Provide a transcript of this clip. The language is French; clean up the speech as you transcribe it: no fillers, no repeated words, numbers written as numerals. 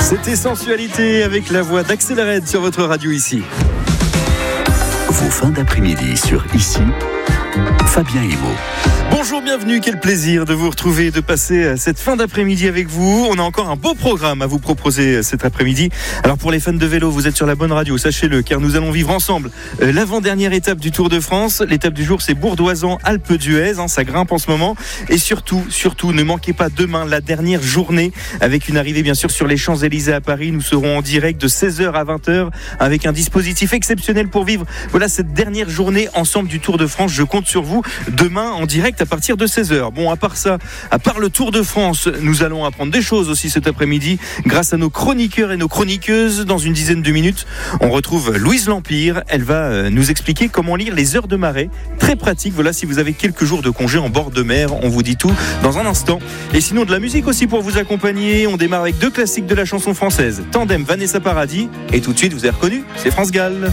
C'était Sensualité avec la voix d'Axel Red sur votre radio ici. Vos fins d'après-midi sur Ici, Fabien Emo. Bonjour, bienvenue, quel plaisir de vous retrouver, de passer cette fin d'après-midi avec vous. On a encore un beau programme à vous proposer cet après-midi. Alors pour les fans de vélo, vous êtes sur la bonne radio, sachez-le, car nous allons vivre ensemble l'avant-dernière étape du Tour de France. L'étape du jour, c'est Bourdoisan-Alpe d'Huez, ça grimpe en ce moment. Et surtout, ne manquez pas demain la dernière journée, avec une arrivée bien sûr sur les Champs-Élysées à Paris. Nous serons en direct de 16h à 20h avec un dispositif exceptionnel pour vivre cette dernière journée ensemble du Tour de France. Je compte sur vous demain en direct à partir de 16h. Bon, à part le Tour de France, nous allons apprendre des choses aussi cet après-midi grâce à nos chroniqueurs et nos chroniqueuses. Dans une dizaine de minutes, on retrouve Louise Lampire. Elle va nous expliquer comment lire les heures de marée. Très pratique, si vous avez quelques jours de congé en bord de mer, on vous dit tout dans un instant. Et sinon, de la musique aussi pour vous accompagner. On démarre avec 2 classiques de la chanson française. Tandem, Vanessa Paradis. Et tout de suite, vous avez reconnu, c'est France Gall.